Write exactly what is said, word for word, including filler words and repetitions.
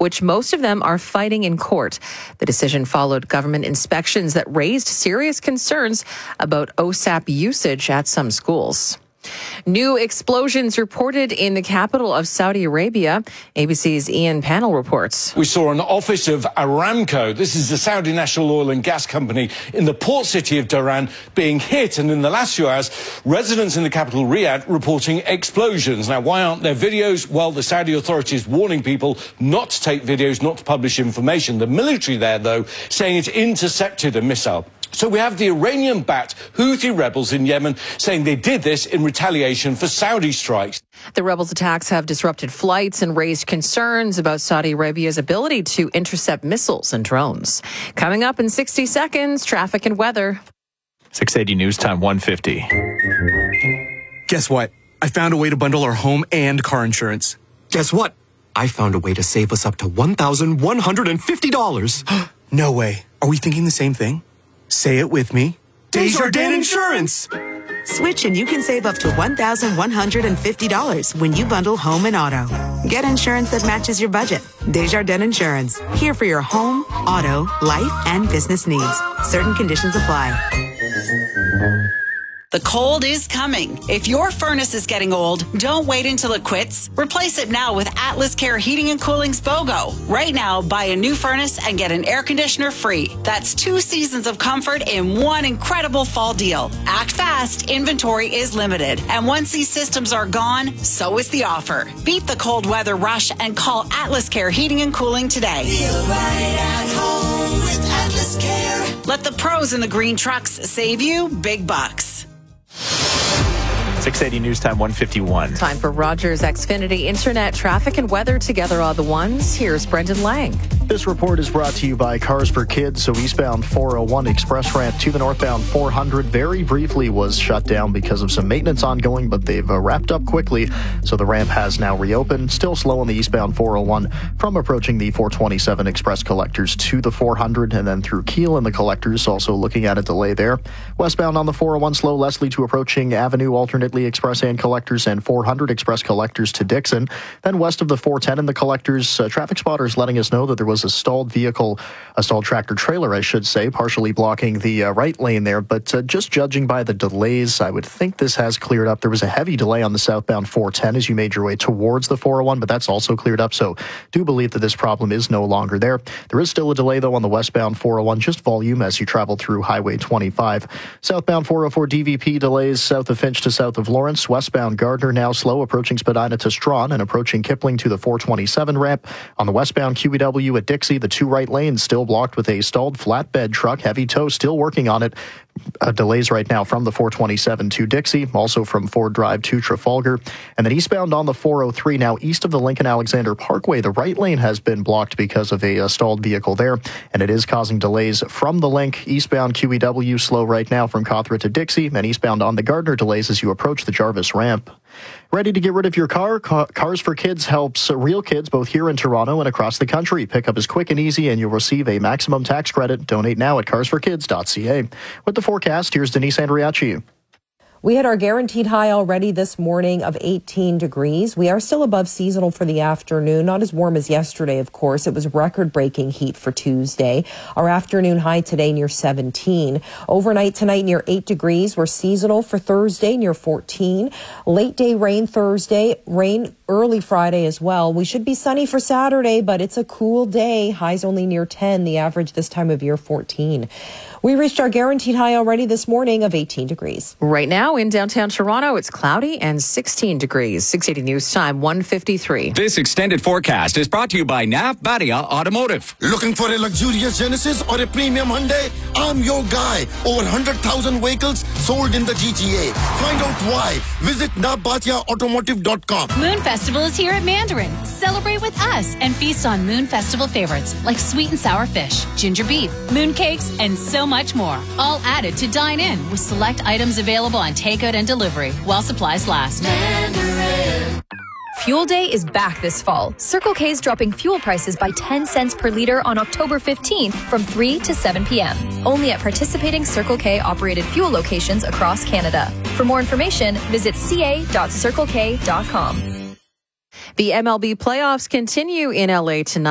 which most of them are fighting in court. The decision followed government inspections that raised serious concerns about O S A P usage at some schools. New explosions reported in the capital of Saudi Arabia. A B C's Ian Pannell reports. We saw an office of Aramco, this is the Saudi national oil and gas company, in the port city of Dhahran being hit. And in the last few hours, residents in the capital, Riyadh, reporting explosions. Now, why aren't there videos? Well, the Saudi authorities warning people not to take videos, not to publish information. The military there, though, saying it intercepted a missile. So we have the Iranian-backed Houthi rebels in Yemen saying they did this in retaliation for Saudi strikes. The rebels' attacks have disrupted flights and raised concerns about Saudi Arabia's ability to intercept missiles and drones. Coming up in sixty seconds, traffic and weather. six eighty News Time, one fifty. Guess what? I found a way to bundle our home and car insurance. Guess what? I found a way to save us up to one thousand one hundred fifty dollars. No way. Are we thinking the same thing? Say it with me. Desjardins Insurance! Switch and you can save up to one thousand one hundred fifty dollars when you bundle home and auto. Get insurance that matches your budget. Desjardins Insurance. Here for your home, auto, life, and business needs. Certain conditions apply. The cold is coming. If your furnace is getting old, don't wait until it quits. Replace it now with Atlas Care Heating and Cooling's BOGO. Right now, buy a new furnace and get an air conditioner free. That's two seasons of comfort in one incredible fall deal. Act fast. Inventory is limited. And once these systems are gone, so is the offer. Beat the cold weather rush and call Atlas Care Heating and Cooling today. Feel right at home with Atlas Care. Let the pros in the green trucks save you big bucks. six eighty News Time, one fifty-one. Time for Rogers Xfinity Internet traffic and weather together are the ones. Here's Brendan Lang. This report is brought to you by Cars for Kids. So eastbound four oh one express ramp to the northbound four hundred very briefly was shut down because of some maintenance ongoing, but they've uh, wrapped up quickly. So the ramp has now reopened. Still slow on the eastbound four oh one from approaching the four twenty-seven express collectors to the four hundred and then through Kiel in the collectors. Also looking at a delay there. Westbound on the four oh one slow Leslie to approaching Avenue, alternately express and collectors, and four hundred express collectors to Dixon. Then west of the four ten in the collectors, uh, traffic spotters letting us know that there was a stalled vehicle, a stalled tractor trailer, I should say, partially blocking the uh, right lane there. But uh, just judging by the delays, I would think this has cleared up. There was a heavy delay on the southbound four ten as you made your way towards the four oh one, but that's also cleared up. So do believe that this problem is no longer there. There is still a delay, though, on the westbound four oh one, just volume as you travel through Highway twenty-five. Southbound four oh four D V P delays south of Finch to south of Lawrence. Westbound Gardner now slow, approaching Spadina to Strawn and approaching Kipling to the four twenty-seven ramp. On the westbound Q E W at Dixie, the two right lanes still blocked with a stalled flatbed truck. Heavy tow still working on it. Uh, delays right now from the four twenty-seven to Dixie, also from Ford Drive to Trafalgar. And then eastbound on the four oh three, now east of the Lincoln Alexander Parkway, the right lane has been blocked because of a uh, stalled vehicle there, and it is causing delays from the link. Eastbound Q E W slow right now from Cawthra to Dixie, and eastbound on the Gardner delays as you approach the Jarvis ramp. Ready to get rid of your car? Ca- Cars for Kids helps real kids both here in Toronto and across the country. Pickup is quick and easy, and you'll receive a maximum tax credit. Donate now at cars for kids dot c a. With the forecast, here's Denise Andriacci. We had our guaranteed high already this morning of eighteen degrees. We are still above seasonal for the afternoon. Not as warm as yesterday, of course. It was record-breaking heat for Tuesday. Our afternoon high today near seventeen. Overnight tonight near eight degrees. We're seasonal for Thursday near fourteen. Late day rain Thursday. Rain early Friday as well. We should be sunny for Saturday, but it's a cool day. Highs only near ten. The average this time of year fourteen. We reached our guaranteed high already this morning of eighteen degrees. Right now in downtown Toronto, it's cloudy and sixteen degrees. six eighty News Time, one fifty-three. This extended forecast is brought to you by N A F Badia Automotive. Looking for a luxurious Genesis or a premium Hyundai? I'm your guy. Over one hundred thousand vehicles sold in the G T A. Find out why. Visit N A F Badia Automotive dot com. Moon Festival is here at Mandarin. Celebrate with us and feast on Moon Festival favorites like sweet and sour fish, ginger beef, moon cakes, and so much much more. All added to dine in with select items available on takeout and delivery while supplies last. Mandarin. Fuel Day is back this fall. Circle K is dropping fuel prices by ten cents per liter on October fifteenth from three to seven p.m. Only at participating Circle K operated fuel locations across Canada. For more information, visit c a dot circle k dot com. The M L B playoffs continue in L A tonight.